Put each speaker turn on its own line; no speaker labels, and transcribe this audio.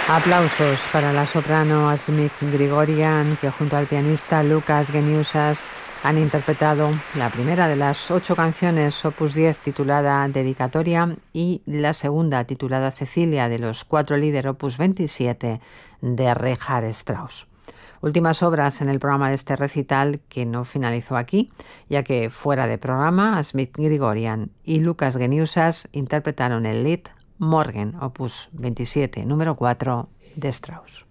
Aplausos para la soprano Asmik Grigorian, que junto al pianista Lukas Geniusas han interpretado la primera de las 8 canciones Opus 10 titulada Dedicatoria y la segunda titulada Cecilia de los 4 líder Opus 27 de Richard Strauss. Últimas obras en el programa de este recital que no finalizó aquí, ya que fuera de programa Asmik Grigorian y Lukas Geniusas interpretaron el Lied Morgen, Opus 27, número 4 de Strauss.